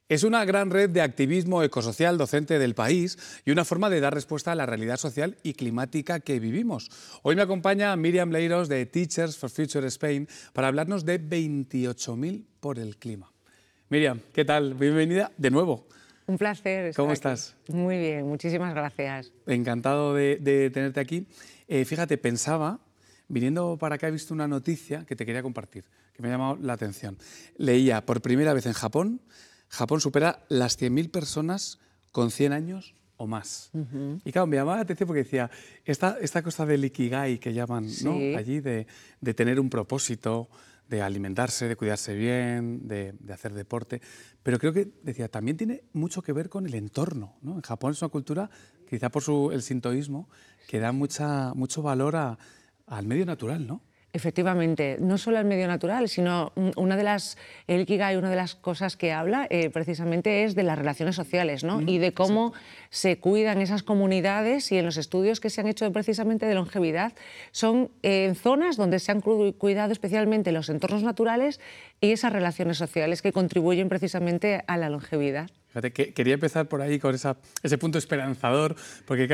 Es una gran red de activismo ecosocial docente del país y una forma de dar respuesta a la realidad social y climática que vivimos. Hoy me acompaña Míriam Leiros de Teachers for Future Spain para hablarnos de 28.000 por el clima. Míriam, ¿qué tal? Bienvenida de nuevo. Un placer estar ¿Cómo aquí. estás? Muy bien, muchísimas gracias. Encantado de tenerte aquí. Fíjate, pensaba, viniendo para acá he visto una noticia que te quería compartir, que me ha llamado la atención. Leía, por primera vez en Japón supera las 100.000 personas con 100 años o más. Y claro, me llamaba la atención porque decía, esta cosa del ikigai que llaman, ¿no?, Sí, allí, de tener un propósito, de alimentarse, de cuidarse bien, de hacer deporte. Pero creo que, decía, también tiene mucho que ver con el entorno, ¿no? En Japón es una cultura, quizá por el sintoísmo, que da mucho valor al medio natural, ¿no? efectivamente, no solo el medio natural, sino el Ikigai, una de las cosas que habla precisamente es de las relaciones sociales, ¿no? Y de cómo Exacto. se cuidan esas comunidades, y en los estudios que se han hecho precisamente de longevidad son en zonas donde se han cuidado especialmente los entornos naturales y esas relaciones sociales que contribuyen precisamente a la longevidad. Fíjate, quería empezar por ahí con ese punto esperanzador, porque